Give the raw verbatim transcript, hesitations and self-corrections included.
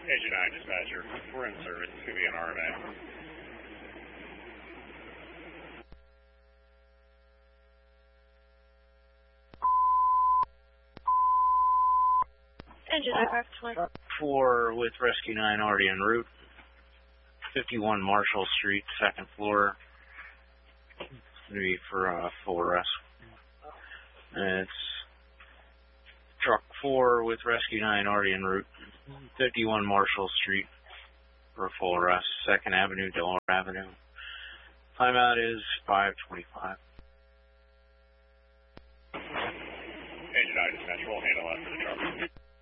Agent nine dispatcher, we're in service to the N R M A. Engine nine five twenty. four with Rescue nine already en route. fifty-one Marshall Street, second floor. Maybe for uh, full arrest. And it's truck four with Rescue nine already en route. fifty-one Marshall Street for a full arrest. second Avenue, Delaware Avenue. Timeout is five twenty-five. Agent nine dispatcher, we'll handle that for the truck.